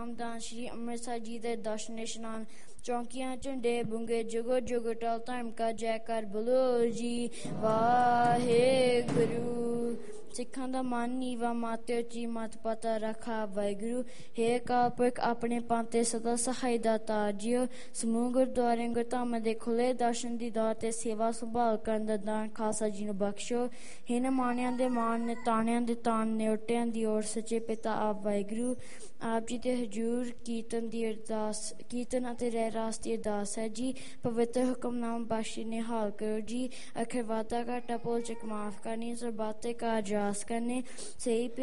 ਨਾਮਦਾਨ ਸ਼੍ਰੀ ਅੰਮ੍ਰਿਤਸਰ ਜੀ ਦੇ ਦਰਸ਼ਨ ਇਸ਼ਨਾਨ ਚੌਂਕੀਆਂ ਝੰਡੇ ਬੁੰਗੇ ਜੁਗੋ ਜੁਗ ਟਲ ਧਰਮ ਕਾ ਜੈਕਾਰ ਬੋਲੋ ਜੀ ਵਾਹਿਗੁਰੂ। ਸਿੱਖਾਂ ਦਾ ਮਨ ਨੀਵਾ ਮਾਤੇ ਉੱਚੀ ਮੱਤ ਪਤਾ ਰੱਖਾ ਵਾਹਿਗੁਰੂ। ਹੇ ਅਕਾਲ ਪੁਰਖ ਆਪਣੇ ਪਾਂਤੇ ਸਦਾ ਸਹਾਈ ਦਾਤਾ ਜੀਓ। ਸਮੂਹ ਗੁਰਦੁਆਰੇ ਗੁਰਧਾਮਾਂ ਦੇ ਖੁੱਲ੍ਹੇ ਦਰਸ਼ਨ ਦੀ ਦਾਤ ਤੇ ਸੇਵਾ ਸੰਭਾਲ ਕਰਨ ਦਾ ਦਾਨ ਖਾਲਸਾ ਜੀ ਨੂੰ ਬਖਸ਼ੋ। ਹੇ ਨਿਮਾਣਿਆਂ ਦੇ ਮਾਣ ਨੇ ਤਾਣਿਆਂ ਦੇ ਤਾਣ ਨਿਉਟਿਆਂ ਦੀ ਓਰ ਸੱਚੇ ਪਿਤਾ ਆਪ ਵਾਹਿਗੁਰੂ। ਆਪ ਜੀ ਦੇ ਹਜ਼ੂਰ ਕੀਰਤਨ ਅਤੇ ਰਹਿ ਰਾਸ ਦੀ ਅਰਦਾਸ ਹੈ ਜੀ। ਪਵਿੱਤਰ ਹੁਕਮਨਾਮਾ ਬਖਸ਼ੀ ਨਿਹਾਲ ਕਰੋ ਜੀ। ਅਖਿਰ ਵਾਧਾ ਘਾਟਾ ਭੁੱਲ ਚੁੱਕ ਮਾਫ਼ ਕਰਨੀ ਸਰਬੱਤ ਤੇ ਕਾਰਜ ਰਾਸ ਕਰਨੇ। ਸਹੀ